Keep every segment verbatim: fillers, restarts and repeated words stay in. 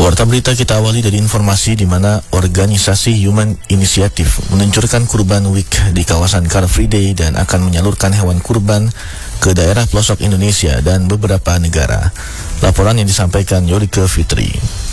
Warta berita kita awali dari informasi di mana organisasi Human Initiative meluncurkan Kurban Week di kawasan Car Free Day dan akan menyalurkan hewan kurban ke daerah pelosok Indonesia dan beberapa negara. Laporan yang disampaikan Yorike Fitri.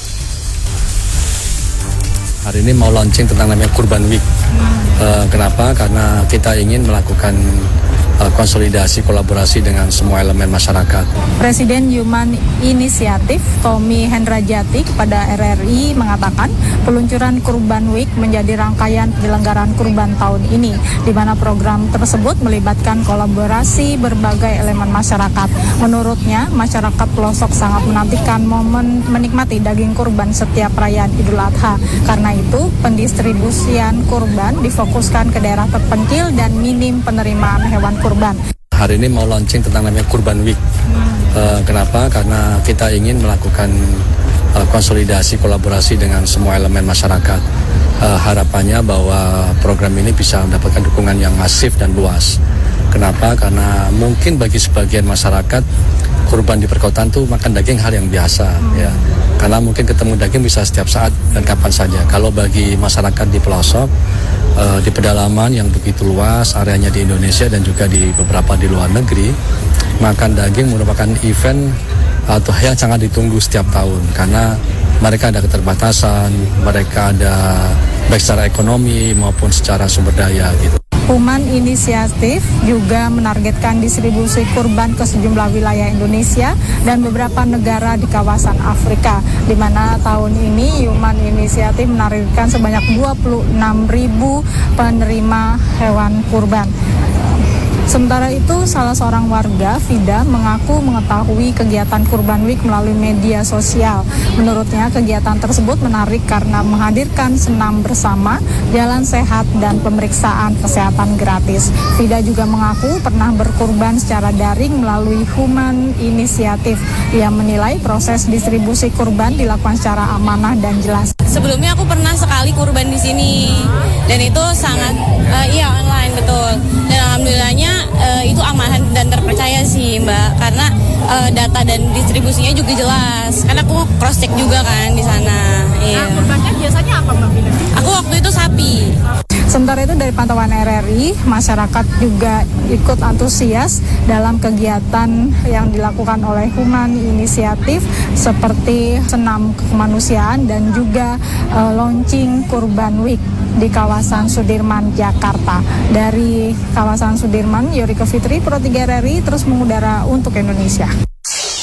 Hari ini mau launching tentang namanya Kurban Week. Uh, kenapa? Karena kita ingin melakukan uh, konsolidasi kolaborasi dengan semua elemen masyarakat. Presiden Human Initiative Tommy Hendrajati kepada R R I mengatakan peluncuran Kurban Week menjadi rangkaian penyelenggaraan kurban tahun ini, di mana program tersebut melibatkan kolaborasi berbagai elemen masyarakat. Menurutnya, masyarakat pelosok sangat menantikan momen menikmati daging kurban setiap perayaan Idul Adha. Karena itu, pendistribusian kurban difokuskan ke daerah terpencil dan minim penerimaan hewan kurban. Hari ini mau launching tentang namanya Kurban Week. Uh, kenapa? Karena kita ingin melakukan uh, konsolidasi kolaborasi dengan semua elemen masyarakat. Uh, harapannya bahwa program ini bisa mendapatkan dukungan yang masif dan luas. Kenapa? Karena mungkin bagi sebagian masyarakat kurban di perkotaan tuh makan daging hal yang biasa, ya. Karena mungkin ketemu daging bisa setiap saat dan kapan saja. Kalau bagi masyarakat di pelosok, uh, di pedalaman yang begitu luas areanya di Indonesia dan juga di beberapa di luar negeri, makan daging merupakan event atau yang sangat ditunggu setiap tahun karena mereka ada keterbatasan, mereka ada baik secara ekonomi maupun secara sumber daya gitu. Human Initiative juga menargetkan distribusi kurban ke sejumlah wilayah Indonesia dan beberapa negara di kawasan Afrika, di mana tahun ini Human Initiative menargetkan sebanyak dua puluh enam ribu penerima hewan kurban. Sementara itu, salah seorang warga, Vida, mengaku mengetahui kegiatan Kurban Week melalui media sosial. Menurutnya, kegiatan tersebut menarik karena menghadirkan senam bersama, jalan sehat, dan pemeriksaan kesehatan gratis. Vida juga mengaku pernah berkurban secara daring melalui Human Initiative. Ia menilai proses distribusi kurban dilakukan secara amanah dan jelas. Sebelumnya aku pernah sekali kurban di sini, dan itu sangat, uh, iya online, betul. Dan alhamdulillahnya uh, itu aman dan terpercaya sih Mbak, karena uh, data dan distribusinya juga jelas. Karena aku cross check juga kan di sana. Iya. Nah, kurbannya biasanya apa Mbak Vida? Aku waktu itu sapi. Sementara itu dari pantauan R R I, masyarakat juga ikut antusias dalam kegiatan yang dilakukan oleh Human Initiative seperti senam kemanusiaan dan juga uh, launching Kurban Week di kawasan Sudirman, Jakarta. Dari kawasan Sudirman, Yorike Fitri, Pro tiga R R I, terus mengudara untuk Indonesia.